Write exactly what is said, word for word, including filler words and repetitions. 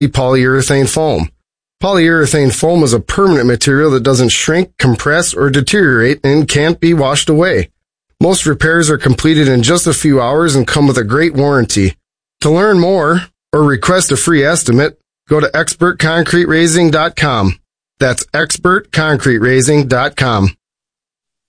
polyurethane foam. Polyurethane foam is a permanent material that doesn't shrink, compress, or deteriorate and can't be washed away. Most repairs are completed in just a few hours and come with a great warranty. To learn more or request a free estimate, go to expert concrete raising dot com. That's expert concrete raising dot com.